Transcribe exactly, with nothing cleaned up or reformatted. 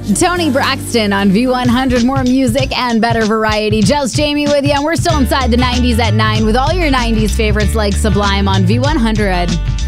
Tony Braxton on V one hundred. More music and better variety. Just Jamie with you. And we're still inside the nineties at nine with all your nineties favorites like Sublime on V one hundred.